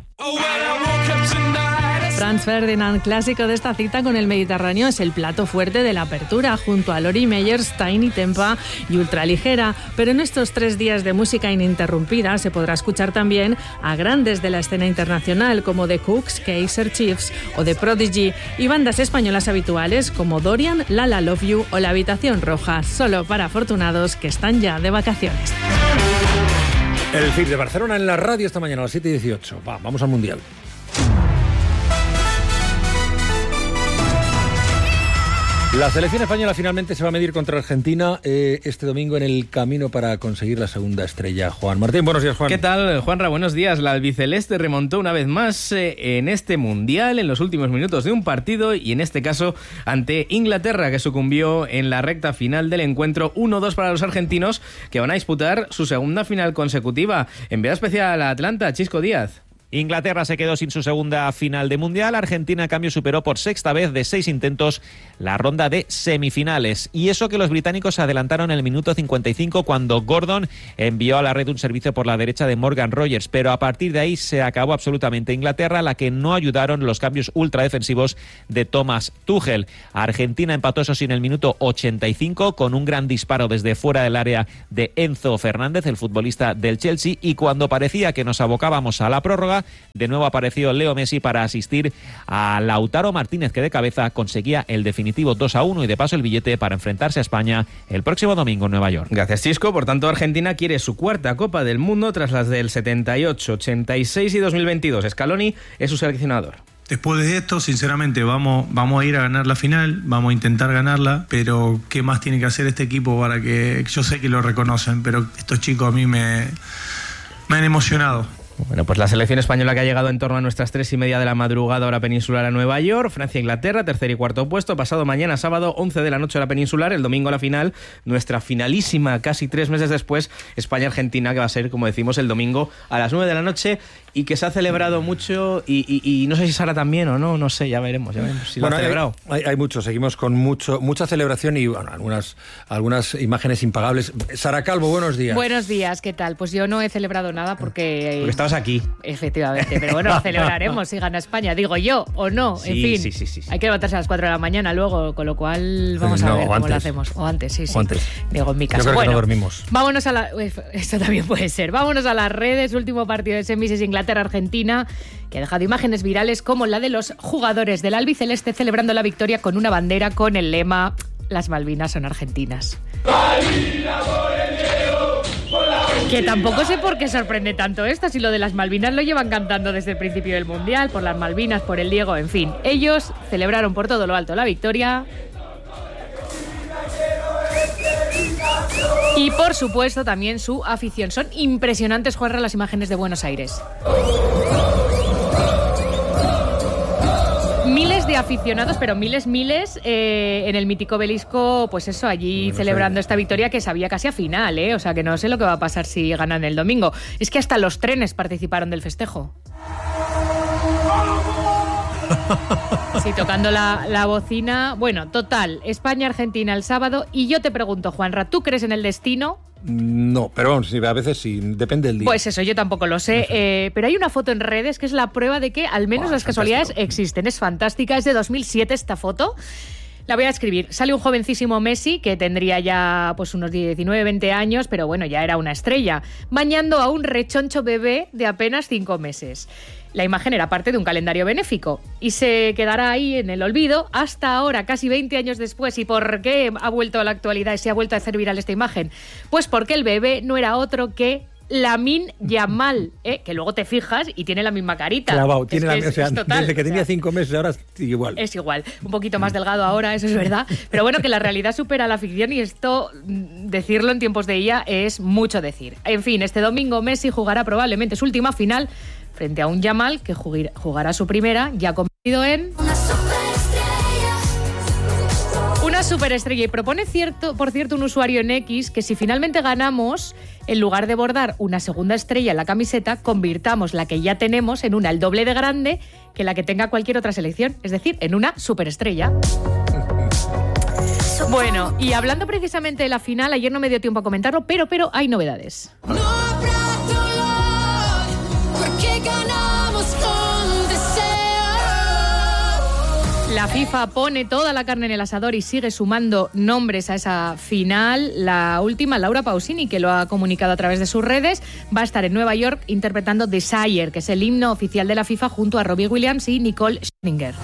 Franz Ferdinand, clásico de esta cita con el Mediterráneo, es el plato fuerte de la apertura, junto a Lori Meyers, Tiny Tempa y Ultraligera. Pero en estos tres días de música ininterrumpida se podrá escuchar también a grandes de la escena internacional como The Cooks, Kaiser Chiefs o The Prodigy, y bandas españolas habituales como Dorian, La La Love You o La Habitación Roja, solo para afortunados que están ya de vacaciones. El F I B de Barcelona en la radio esta mañana a las siete y dieciocho. Va, vamos al Mundial. La selección española finalmente se va a medir contra Argentina eh, este domingo en el camino para conseguir la segunda estrella. Juan Martín, buenos días, Juan. ¿Qué tal, Juanra? Buenos días. La albiceleste remontó una vez más eh, en este Mundial, en los últimos minutos de un partido, y en este caso ante Inglaterra, que sucumbió en la recta final del encuentro. uno dos para los argentinos, que van a disputar su segunda final consecutiva. Enviado especial a Atlanta, Chisco Díaz. Inglaterra se quedó sin su segunda final de Mundial. Argentina, a cambio, superó por sexta vez de seis intentos la ronda de semifinales. Y eso que los británicos se adelantaron en el minuto cincuenta y cinco cuando Gordon envió a la red un servicio por la derecha de Morgan Rogers. Pero a partir de ahí se acabó absolutamente. Inglaterra, a la que no ayudaron los cambios ultradefensivos de Thomas Tuchel. Argentina empató eso sí en el minuto ochenta y cinco con un gran disparo desde fuera del área de Enzo Fernández, el futbolista del Chelsea. Y cuando parecía que nos abocábamos a la prórroga, Barça. De nuevo apareció Leo Messi para asistir a Lautaro Martínez, que de cabeza conseguía el definitivo dos a uno y de paso el billete para enfrentarse a España el próximo domingo en Nueva York. Gracias, Chisco. Por tanto, Argentina quiere su cuarta Copa del Mundo tras las del setenta y ocho, ochenta y seis y dos mil veintidós. Scaloni es su seleccionador. Después de esto, sinceramente, vamos, vamos a ir a ganar la final, vamos a intentar ganarla, pero ¿qué más tiene que hacer este equipo para que... Yo sé que lo reconocen, pero estos chicos a mí me, me han emocionado. Bueno, pues la selección española que ha llegado en torno a nuestras tres y media de la madrugada hora peninsular a Nueva York, Francia-Inglaterra, tercer y cuarto puesto, pasado mañana sábado, once de la noche hora peninsular, el domingo la final, nuestra finalísima casi tres meses después, España-Argentina, que va a ser, como decimos, el domingo a las nueve de la noche y que se ha celebrado mucho y, y, y no sé si Sara también o no, no sé, ya veremos, ya veremos si bueno, lo ha celebrado. Hay, hay, hay mucho, seguimos con mucho mucha celebración y bueno, algunas, algunas imágenes impagables. Sara Calvo, buenos días. Buenos días, ¿qué tal? Pues yo no he celebrado nada porque... Porque estabas aquí. Efectivamente, pero bueno, celebraremos si gana España, digo yo, o no, sí, en fin. Sí, sí, sí, sí. Hay que levantarse a las cuatro de la mañana luego, con lo cual vamos no, a ver cómo antes. lo hacemos. O antes, sí, sí. O antes. Digo, en mi caso. Yo creo bueno, que no dormimos. Vámonos a la... Esto también puede ser. Vámonos a las redes. Último partido de semis es Inglaterra-Argentina, que ha dejado imágenes virales como la de los jugadores del albiceleste celebrando la victoria con una bandera con el lema "Las Malvinas son argentinas". Que tampoco sé por qué sorprende tanto esto, si lo de las Malvinas lo llevan cantando desde el principio del Mundial, por las Malvinas, por el Diego, en fin. Ellos celebraron por todo lo alto la victoria. Y por supuesto también su afición. Son impresionantes, Juanra, las imágenes de Buenos Aires. Miles de aficionados, pero miles, miles, eh, en el mítico Obelisco, pues eso, allí bueno, celebrando sí. esta victoria que sabía casi a final, ¿eh? O sea, que no sé lo que va a pasar si ganan el domingo. Es que hasta los trenes participaron del festejo. Sí, tocando la, la bocina. Bueno, total, España-Argentina el sábado. Y yo te pregunto, Juanra, ¿tú crees en el destino? No, pero vamos, sí, a veces sí, depende del día. Pues eso, yo tampoco lo sé, no sé. Eh, pero hay una foto en redes que es la prueba de que al menos oh, las casualidades fantástico. existen. Es fantástica, es de dos mil siete esta foto. La voy a escribir. Sale un jovencísimo Messi, que tendría ya pues unos diecinueve, veinte años, pero bueno, ya era una estrella, bañando a un rechoncho bebé de apenas cinco meses. La imagen era parte de un calendario benéfico y se quedará ahí en el olvido hasta ahora, casi veinte años después. ¿Y por qué ha vuelto a la actualidad y se ha vuelto a hacer viral esta imagen? Pues porque el bebé no era otro que Lamine Yamal, ¿eh? Que luego te fijas y tiene la misma carita. Clavado, tiene es la, que o sea, es total, desde que tenía o sea, cinco meses ahora es igual. Es igual, un poquito más delgado ahora, eso es verdad. Pero bueno, que la realidad supera la ficción y esto, decirlo en tiempos de ella es mucho decir. En fin, este domingo Messi jugará probablemente su última final frente a un Yamal que jugará su primera, ya convertido en una superestrella. Y propone, cierto, por cierto, un usuario en X que si finalmente ganamos, en lugar de bordar una segunda estrella en la camiseta, convirtamos la que ya tenemos en una el doble de grande que la que tenga cualquier otra selección, es decir, en una superestrella. Bueno, y hablando precisamente de la final, ayer no me dio tiempo a comentarlo, pero, pero hay novedades. La FIFA pone toda la carne en el asador y sigue sumando nombres a esa final. La última, Laura Pausini, que lo ha comunicado a través de sus redes, va a estar en Nueva York interpretando Desire, que es el himno oficial de la FIFA, junto a Robbie Williams y Nicole Scherzinger.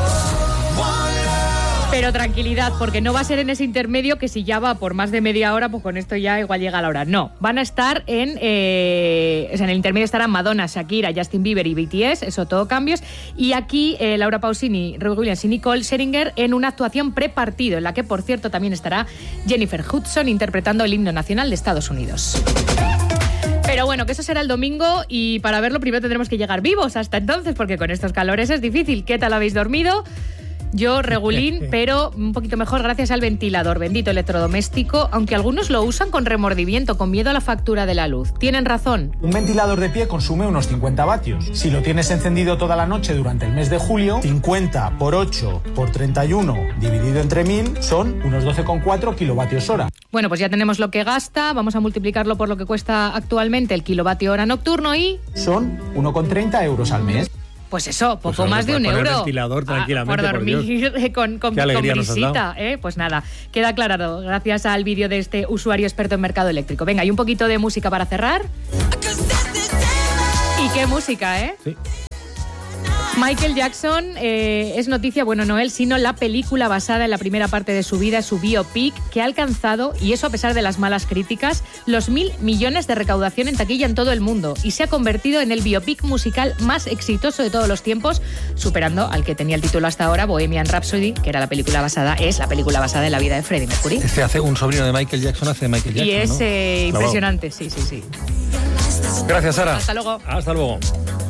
Pero tranquilidad, porque no va a ser en ese intermedio que si ya va por más de media hora, pues con esto ya igual llega la hora. No, van a estar en... Eh, o sea, en el intermedio estarán Madonna, Shakira, Justin Bieber y B T S, eso todo cambios. Y aquí eh, Laura Pausini, Robbie Williams y Nicole Scherzinger en una actuación prepartido, en la que, por cierto, también estará Jennifer Hudson interpretando el himno nacional de Estados Unidos. Pero bueno, que eso será el domingo y para verlo primero tendremos que llegar vivos hasta entonces, porque con estos calores es difícil. ¿Qué tal habéis dormido? Yo regulín, pero un poquito mejor gracias al ventilador, bendito electrodoméstico, aunque algunos lo usan con remordimiento, con miedo a la factura de la luz. Tienen razón. Un ventilador de pie consume unos cincuenta vatios. Si lo tienes encendido toda la noche durante el mes de julio, cincuenta por ocho por treinta y uno dividido entre mil son unos doce coma cuatro kilovatios hora. Bueno, pues ya tenemos lo que gasta, vamos a multiplicarlo por lo que cuesta actualmente el kilovatio hora nocturno y... son uno coma treinta euros al mes. Pues eso, poco pues más de un euro. Ventilador, tranquilamente, ah, por dormir por con, con, con brisita, ¿eh? Pues nada, queda aclarado gracias al vídeo de este usuario experto en mercado eléctrico. Venga, y un poquito de música para cerrar. Y qué música, ¿eh? Sí. Michael Jackson eh, es noticia, bueno, no él, sino la película basada en la primera parte de su vida, su biopic, que ha alcanzado, y eso a pesar de las malas críticas, los mil millones de recaudación en taquilla en todo el mundo y se ha convertido en el biopic musical más exitoso de todos los tiempos, superando al que tenía el título hasta ahora, Bohemian Rhapsody, que era la película basada, es la película basada en la vida de Freddie Mercury. Este hace un sobrino de Michael Jackson, hace de Michael Jackson, Y es ¿no? eh, impresionante, sí, sí, sí. Gracias, Sara. Hasta luego. Hasta luego.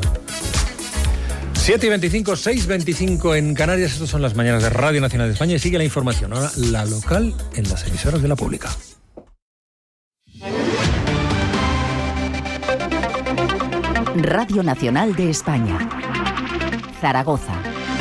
siete y veinticinco, seis y veinticinco en Canarias. Estas son las mañanas de Radio Nacional de España y sigue la información. Ahora la local en las emisoras de la pública. Radio Nacional de España. Zaragoza.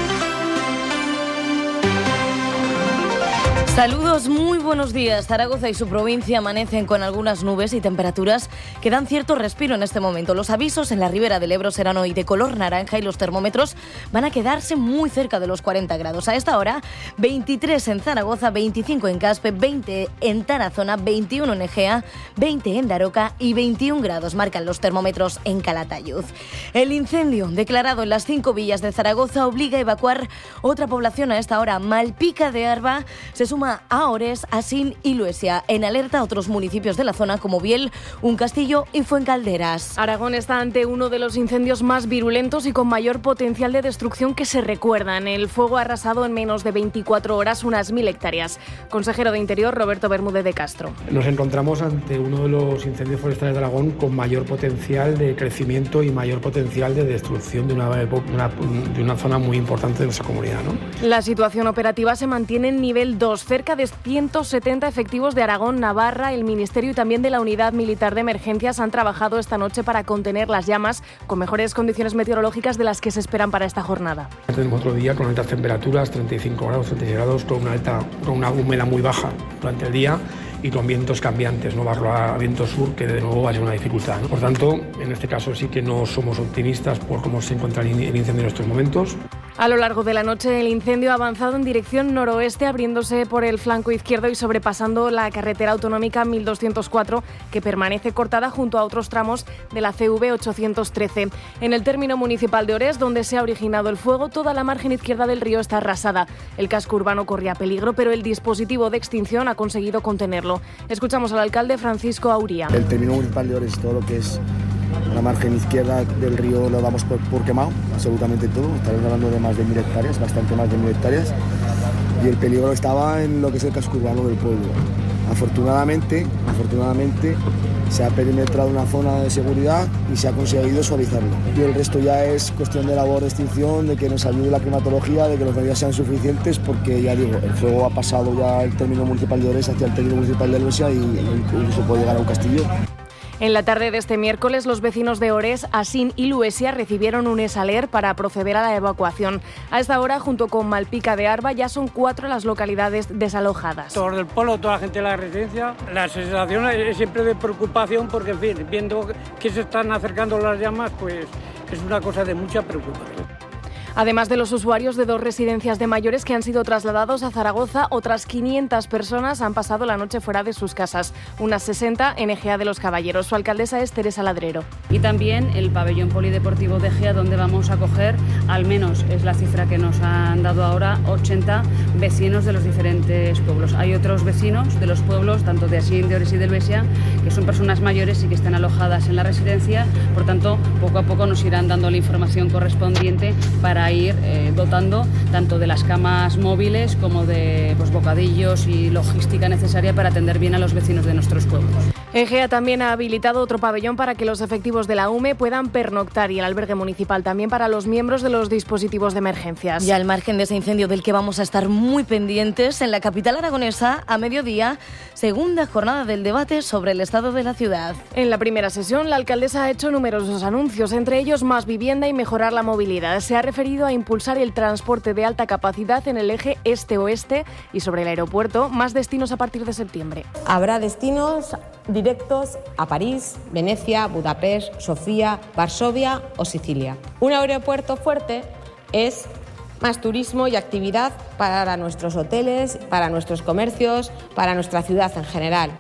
Saludos, muy buenos días. Zaragoza y su provincia amanecen con algunas nubes y temperaturas que dan cierto respiro en este momento. Los avisos en la ribera del Ebro serán hoy de color naranja y los termómetros van a quedarse muy cerca de los cuarenta grados. A esta hora, veintitrés en Zaragoza, veinticinco en Caspe, veinte en Tarazona, veintiuno en Egea, veinte en Daroca y veintiún grados marcan los termómetros en Calatayud. El incendio declarado en las cinco villas de Zaragoza obliga a evacuar otra población a esta hora. Malpica de Arba se suma a Ores, Asín y Luesia. En alerta otros municipios de la zona como Biel, Un Castillo y Fuencalderas. Aragón está ante uno de los incendios más virulentos y con mayor potencial de destrucción que se recuerdan. El fuego ha arrasado en menos de veinticuatro horas unas mil hectáreas. Consejero de Interior, Roberto Bermúdez de Castro. Nos encontramos ante uno de los incendios forestales de Aragón con mayor potencial de crecimiento y mayor potencial de destrucción de una, una, de una zona muy importante de nuestra comunidad, ¿no? La situación operativa se mantiene en nivel dos. Cerca de ciento setenta efectivos de Aragón, Navarra, el Ministerio y también de la Unidad Militar de Emergencias han trabajado esta noche para contener las llamas con mejores condiciones meteorológicas de las que se esperan para esta jornada. Tenemos otro día con altas temperaturas, treinta y cinco grados, treinta y seis grados, con una, alta, con una humedad muy baja durante el día y con vientos cambiantes, no va a a viento sur, que de nuevo va a ser una dificultad, ¿no? Por tanto, en este caso sí que no somos optimistas por cómo se encuentra el incendio en estos momentos. A lo largo de la noche el incendio ha avanzado en dirección noroeste, abriéndose por el flanco izquierdo y sobrepasando la carretera autonómica mil doscientos cuatro, que permanece cortada junto a otros tramos de la C V ochocientos trece. En el término municipal de Ores, donde se ha originado el fuego, toda la margen izquierda del río está arrasada. El casco urbano corría peligro, pero el dispositivo de extinción ha conseguido contenerlo. Escuchamos al alcalde Francisco Auría. El término municipal de Ores, todo lo que es la margen izquierda del río lo damos por, por quemado, absolutamente todo. Estamos hablando de más de mil hectáreas, bastante más de mil hectáreas. Y el peligro estaba en lo que es el casco urbano del pueblo. Afortunadamente, afortunadamente se ha perimetrado una zona de seguridad y se ha conseguido suavizarlo. Y el resto ya es cuestión de labor de extinción, de que nos ayude la climatología, de que los medidas sean suficientes, porque ya digo, el fuego ha pasado ya el término municipal de Ores hacia el término municipal de Luesia y incluso puede llegar a Un Castillo. En la tarde de este miércoles, los vecinos de Ores, Asín y Luesia recibieron un esaler para proceder a la evacuación. A esta hora, junto con Malpica de Arba, ya son cuatro las localidades desalojadas. Todos del pueblo, toda la gente de la residencia. La sensación es siempre de preocupación porque, en fin, viendo que se están acercando las llamas, pues es una cosa de mucha preocupación. Además de los usuarios de dos residencias de mayores que han sido trasladados a Zaragoza, otras quinientas personas han pasado la noche fuera de sus casas, unas sesenta en Egea de los Caballeros. Su alcaldesa es Teresa Ladrero. Y también el pabellón polideportivo de Egea, donde vamos a acoger, al menos es la cifra que nos han dado ahora, ochenta vecinos de los diferentes pueblos. Hay otros vecinos de los pueblos, tanto de Asín, de Ores y de Luesia, que son personas mayores y que están alojadas en la residencia. Por tanto, poco a poco nos irán dando la información correspondiente para ir eh, dotando tanto de las camas móviles como de pues, bocadillos y logística necesaria para atender bien a los vecinos de nuestros pueblos. Egea también ha habilitado otro pabellón para que los efectivos de la U M E puedan pernoctar y el albergue municipal también para los miembros de los dispositivos de emergencias. Y al margen de ese incendio del que vamos a estar muy pendientes, en la capital aragonesa, a mediodía, segunda jornada del debate sobre el estado de la ciudad. En la primera sesión, la alcaldesa ha hecho numerosos anuncios, entre ellos más vivienda y mejorar la movilidad. Se ha referido a impulsar el transporte de alta capacidad en el eje este-oeste y sobre el aeropuerto, más destinos a partir de septiembre. Habrá destinos directos a París, Venecia, Budapest, Sofía, Varsovia o Sicilia. Un aeropuerto fuerte es más turismo y actividad para nuestros hoteles, para nuestros comercios, para nuestra ciudad en general.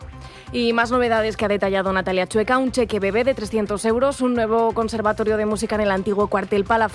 Y más novedades que ha detallado Natalia Chueca, un cheque bebé de trescientos euros, un nuevo conservatorio de música en el antiguo cuartel Palafolls